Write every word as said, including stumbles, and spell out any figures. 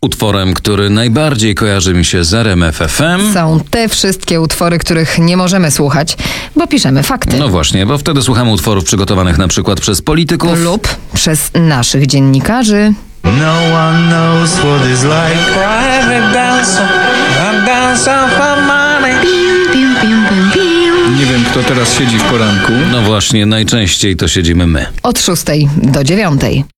Utworem, który najbardziej kojarzy mi się z R M F F M. Są te wszystkie utwory, których nie możemy słuchać, bo piszemy fakty. No właśnie, bo wtedy słuchamy utworów przygotowanych na przykład przez polityków Lub przez naszych dziennikarzy. No one knows what it's like. Private dancer, I'm dancing for money. Nie wiem, kto teraz siedzi w poranku. No właśnie, najczęściej to siedzimy my. Od szóstej do dziewiątej.